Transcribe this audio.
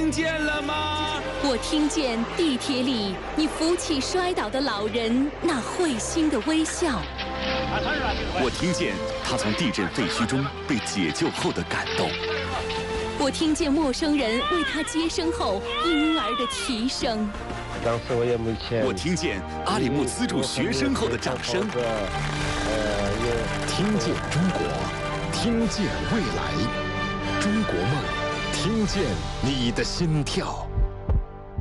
听见了吗？ 我听见地铁里你扶起摔倒的老人那会心的微笑。 我听见他从地震废墟中被解救后的感动。 我听见陌生人为他接生后婴儿的啼声。 当时我也没钱。 我听见阿里木资助学生后的掌声。 听见中国，听见未来，中国梦，听见你的心跳。